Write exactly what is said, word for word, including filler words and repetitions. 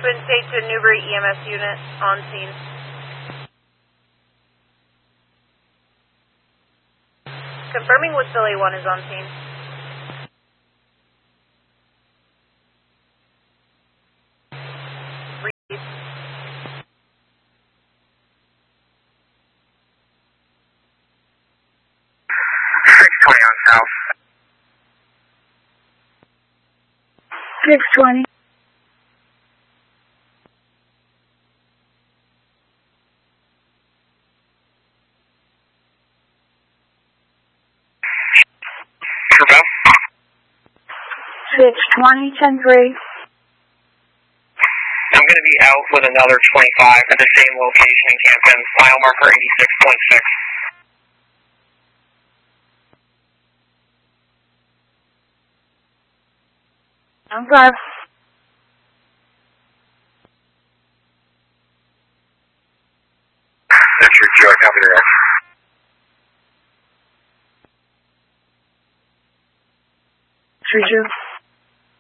Twin State to Newbury E M S unit on scene. Confirming Woodsville A one is on scene. Breathe. six twenty on south. six twenty. Confirm. six twenty, ten three. I'm going to be out with another twenty-five at the same location in Camden. Mile marker eighty-six point six. I'm five. That's your Joe. Copy the rest. True, true.